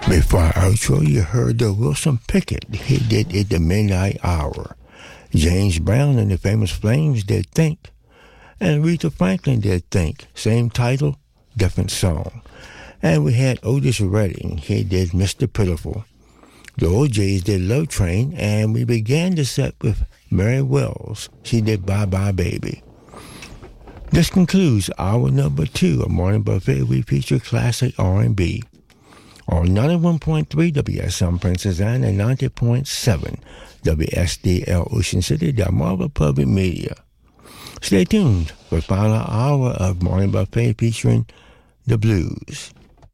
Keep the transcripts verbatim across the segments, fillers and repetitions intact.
Before our outro, you heard the Wilson Pickett. He did it the midnight hour. James Brown and the Famous Flames did Think. And Aretha Franklin did Think. Same title, different song. And we had Otis Redding. He did Mister Pitiful. The O J's did Love Train. And we began the set with Mary Wells. She did Bye Bye Baby. This concludes hour number two of Morning Buffet. We feature classic R and B. On ninety-one point three W S M Princess Anne and ninety point seven W S D L Ocean City, Delmarva Public Media. Stay tuned for the final hour of Morning Buffet featuring the blues.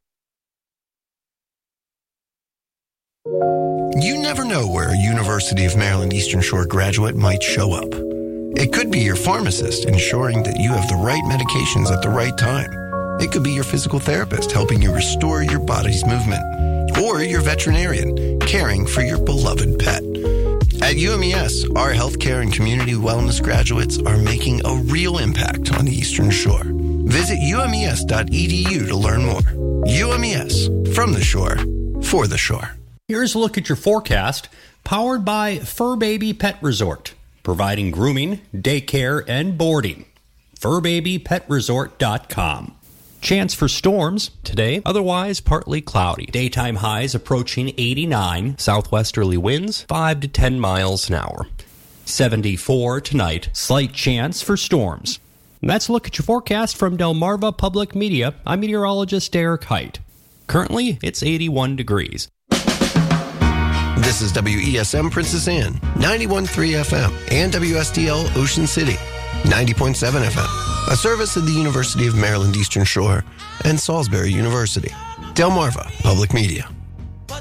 You never know where a University of Maryland Eastern Shore graduate might show up. It could be your pharmacist ensuring that you have the right medications at the right time. It could be your physical therapist helping you restore your body's movement. Or your veterinarian caring for your beloved pet. At U M E S, our healthcare and community wellness graduates are making a real impact on the Eastern Shore. Visit U M E S dot E D U to learn more. U M E S, from the shore, for the shore. Here's a look at your forecast, powered by Fur Baby Pet Resort, providing grooming, daycare, and boarding. fur baby pet resort dot com. Chance for storms today, otherwise partly cloudy. Daytime highs approaching eighty-nine, southwesterly winds five to ten miles an hour. seventy-four tonight, slight chance for storms. And that's a look at your forecast from Delmarva Public Media. I'm meteorologist Derek Height. Currently, it's eighty-one degrees. This is W E S M Princess Anne, ninety-one point three F M, and W S D L Ocean City, ninety point seven F M, a service of the University of Maryland Eastern Shore and Salisbury University. Delmarva Public Media.